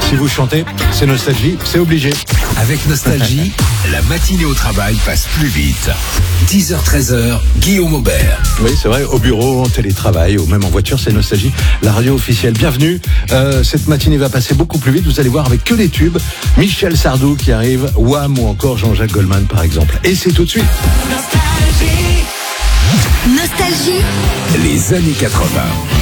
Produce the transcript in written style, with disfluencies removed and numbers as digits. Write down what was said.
Si vous chantez, c'est Nostalgie, c'est obligé. Avec Nostalgie, la matinée au travail passe plus vite. 10h-13h, Guillaume Aubert. Oui, c'est vrai, au bureau, en télétravail, ou même en voiture, c'est Nostalgie, la radio officielle. Bienvenue. Cette matinée va passer beaucoup plus vite. Vous allez voir avec que des tubes. Michel Sardou qui arrive, Wham ou encore Jean-Jacques Goldman par exemple. Et c'est tout de suite. Nostalgie. Les années 80.